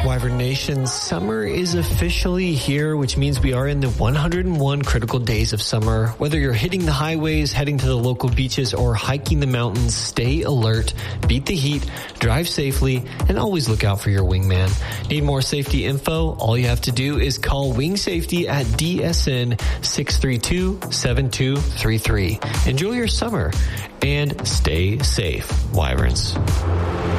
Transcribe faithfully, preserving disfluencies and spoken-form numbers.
Wyvern Nation, summer is officially here, which means we are in the one hundred one critical days of summer. Whether you're hitting the highways, heading to the local beaches, or hiking the mountains, stay alert, beat the heat, drive safely, and always look out for your wingman. Need more safety info? All you have to do is call Wing Safety at D S N six three two, seven two three three. Enjoy your summer and stay safe, Wyverns.